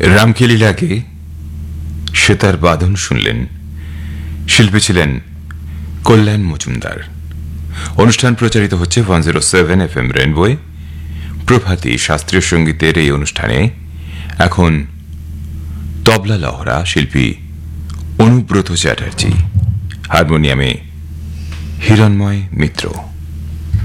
রামকেলিলাকে সেতার বাদন শুনলেন। শিল্পী ছিলেন কল্যাণ মজুমদার। অনুষ্ঠান প্রচারিত হচ্ছে 107 FM রেনবোয়। প্রভাতী শাস্ত্রীয় সঙ্গীতের এই অনুষ্ঠানে এখন তবলা লহরা শিল্পী অনুব্রত চ্যাটার্জি, হারমোনিয়ামে হিরণময় মিত্র।